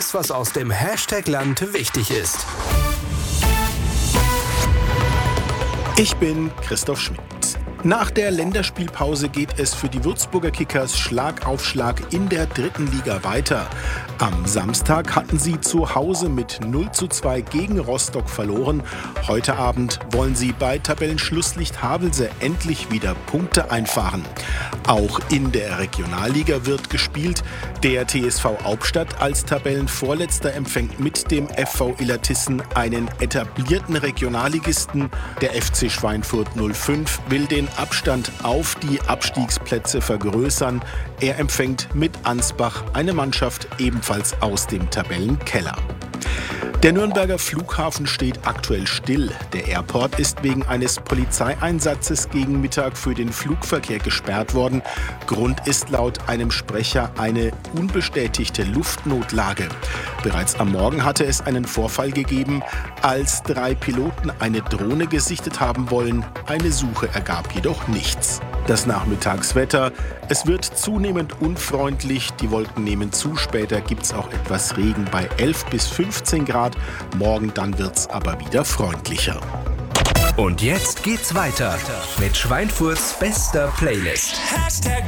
alles, was aus dem Hashtag-Land wichtig ist. Ich bin Christoph Schmidt. Nach der Länderspielpause geht es für die Würzburger Kickers Schlag auf Schlag in der 3. Liga weiter. Am Samstag hatten sie zu Hause mit 0:2 gegen Rostock verloren. Heute Abend wollen sie bei Tabellenschlusslicht Havelse endlich wieder Punkte einfahren. Auch in der Regionalliga wird gespielt. Der TSV Albstadt als Tabellenvorletzter empfängt mit dem FV Illertissen einen etablierten Regionalligisten. Der FC Schweinfurt 05 will den Abstand auf die Abstiegsplätze vergrößern. Er empfängt mit Ansbach eine Mannschaft ebenfalls aus dem Tabellenkeller. Der Nürnberger Flughafen steht aktuell still. Der Airport ist wegen eines Polizeieinsatzes gegen Mittag für den Flugverkehr gesperrt worden. Grund ist laut einem Sprecher eine unbestätigte Luftnotlage. Bereits am Morgen hatte es einen Vorfall gegeben, als 3 Piloten eine Drohne gesichtet haben wollen. Eine Suche ergab jedoch nichts. Das Nachmittagswetter. Es wird zunehmend unfreundlich, die Wolken nehmen zu, später gibt es auch etwas Regen bei 11 bis 15 Grad. Morgen dann wird es aber wieder freundlicher. Und jetzt geht's weiter mit Schweinfurts bester Playlist.